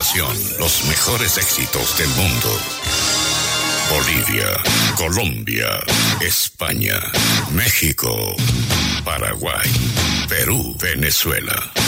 continuación los mejores éxitos del mundo. Bolivia, Colombia, España, México, Paraguay, Perú, Venezuela.